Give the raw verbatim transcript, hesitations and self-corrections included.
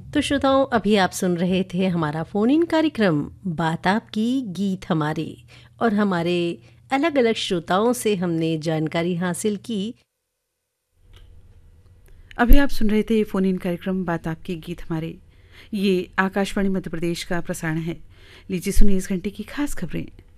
तो श्रोताओं, अभी आप सुन रहे थे हमारा फ़ोन इन कार्यक्रम बात आपकी गीत हमारे, और हमारे अलग अलग श्रोताओं से हमने जानकारी हासिल की। अभी आप सुन रहे थे फ़ोन इन कार्यक्रम बात आपकी गीत हमारे। ये आकाशवाणी मध्य प्रदेश का प्रसारण है। लीजिए सुनिए इस घंटे की खास खबरें।